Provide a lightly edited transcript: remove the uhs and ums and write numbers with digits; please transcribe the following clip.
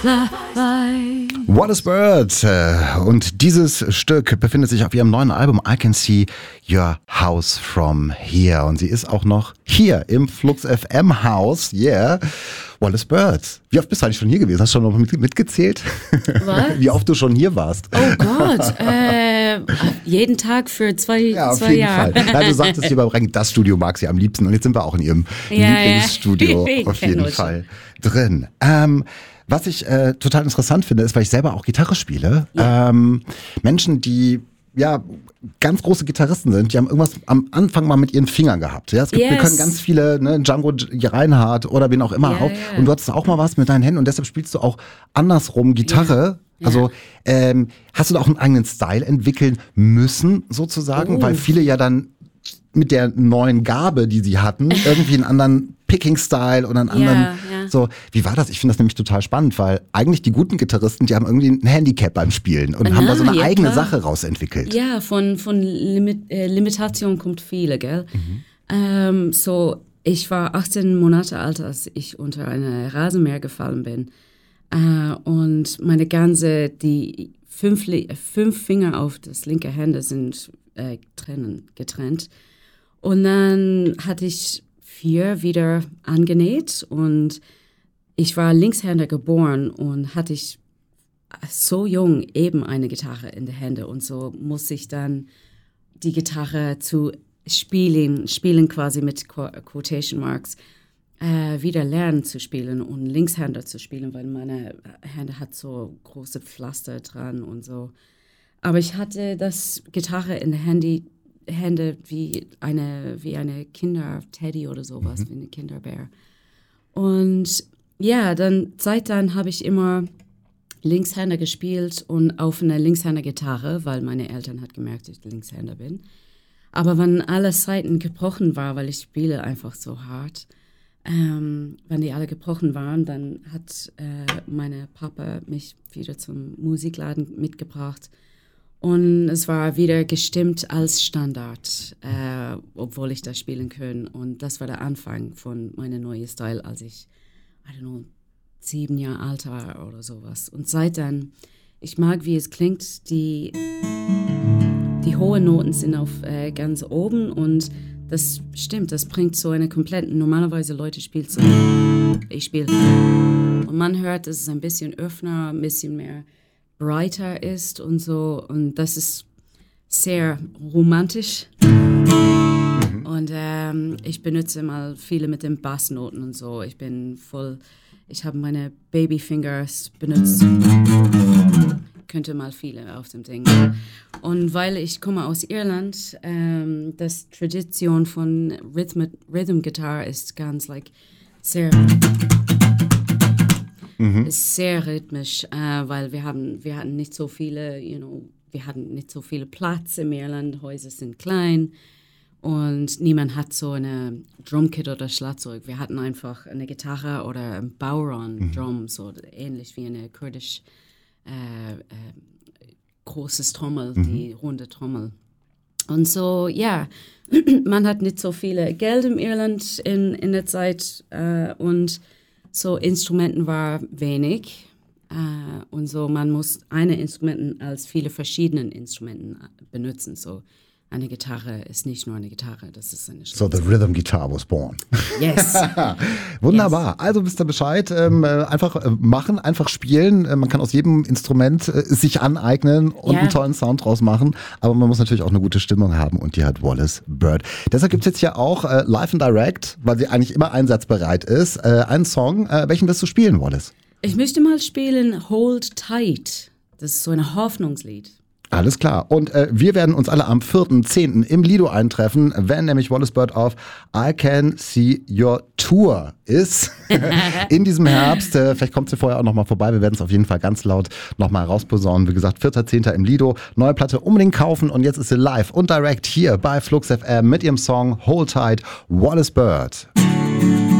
Wallace Bird. Und dieses Stück befindet sich auf ihrem neuen Album I Can See Your House From Here. Und sie ist auch noch hier im Flux FM Haus. Yeah. Wallace Bird. Wie oft bist du eigentlich schon hier gewesen? Hast du schon noch mitgezählt? Was? Wie oft du schon hier warst? Oh Gott. Jeden Tag für zwei Jahre. Auf jeden Fall. Ja, du sagtest hier beim Rank, das Studio mag sie am liebsten. Und jetzt sind wir auch in ihrem Lieblingsstudio auf jeden Fall drin. Was ich total interessant finde, ist, weil ich selber auch Gitarre spiele. Ja. Menschen, die ganz große Gitarristen sind, die haben irgendwas am Anfang mal mit ihren Fingern gehabt. Ja, wir können ganz viele, Django Reinhardt oder wen auch immer auch. Und du hattest auch mal was mit deinen Händen und deshalb spielst du auch andersrum Gitarre. Ja. Also hast du da auch einen eigenen Style entwickeln müssen, sozusagen? Weil viele ja dann mit der neuen Gabe, die sie hatten, irgendwie einen anderen Picking-Style oder einen anderen. So, wie war das? Ich finde das nämlich total spannend, weil eigentlich die guten Gitarristen, die haben irgendwie ein Handicap beim Spielen und haben da so eine eigene Sache rausentwickelt. Ja, von Limitation kommt viele, gell? So, ich war 18 Monate alt, als ich unter eine Rasenmäher gefallen bin. Und meine die fünf Finger auf das linke Hände sind getrennt. Und dann hatte ich 4 wieder angenäht und ich war Linkshänder geboren und hatte ich so jung eben eine Gitarre in den Händen und so musste ich dann die Gitarre zu spielen quasi mit Quotation Marks, wieder lernen zu spielen und Linkshänder zu spielen, weil meine Hände hat so große Pflaster dran und so. Aber ich hatte das Gitarre in den Hände wie eine Kinder-Teddy oder sowas, wie eine Kinderbär. Und ja, seit dann habe ich immer Linkshänder gespielt und auf einer Linkshänder-Gitarre, weil meine Eltern hat gemerkt, dass ich Linkshänder bin. Aber wenn alle Seiten gebrochen waren, weil ich spiele einfach so hart, wenn die alle gebrochen waren, dann hat meine Papa mich wieder zum Musikladen mitgebracht. Und es war wieder gestimmt als Standard, obwohl ich das spielen kann. Und das war der Anfang von meinem neuen Style, als ich, 7 Jahre alt war oder sowas. Und seitdem, ich mag, wie es klingt, die hohen Noten sind auf ganz oben und das stimmt, das bringt so eine komplette, normalerweise Leute spielen so, ich spiele. Und man hört, dass es ein bisschen öffner, ein bisschen mehr brighter ist und so und das ist sehr romantisch und ich benutze mal viele mit den Bassnoten und so. Ich habe meine Babyfingers benutzt, könnte mal viele auf dem Ding. Und weil ich komme aus Irland, das Tradition von Rhythm Guitar ist ganz sehr ist sehr rhythmisch, weil wir hatten nicht so viele, wir hatten nicht so viel Platz in Irland, Häuser sind klein und niemand hat so eine Drumkit oder Schlagzeug. Wir hatten einfach eine Gitarre oder ein Bowron-Drum, so ähnlich wie eine kurdisch großes Trommel, die runde Trommel. Und so, ja, man hat nicht so viel Geld in Irland in der Zeit und so Instrumenten war wenig und so man muss eine Instrument als viele verschiedene Instrumenten benutzen. So eine Gitarre ist nicht nur eine Gitarre, das ist eine So the rhythm guitar was born. Yes. Wunderbar. Yes. Also wisst ihr Bescheid. Einfach machen, einfach spielen. Man kann aus jedem Instrument sich aneignen und einen tollen Sound draus machen. Aber man muss natürlich auch eine gute Stimmung haben und die hat Wallace Bird. Deshalb gibt es jetzt hier auch Live and Direct, weil sie eigentlich immer einsatzbereit ist. Einen Song. Welchen wirst du spielen, Wallace? Ich möchte mal spielen Hold Tight. Das ist so ein Hoffnungslied. Alles klar. Und wir werden uns alle am 4.10. im Lido eintreffen, wenn nämlich Wallace Bird auf I Can See Your Tour ist. In diesem Herbst. Vielleicht kommt sie vorher auch nochmal vorbei. Wir werden es auf jeden Fall ganz laut nochmal rausposaunen. Wie gesagt, 4.10. im Lido. Neue Platte unbedingt kaufen. Und jetzt ist sie live und direkt hier bei Flux FM mit ihrem Song Hold Tight, Wallace Bird.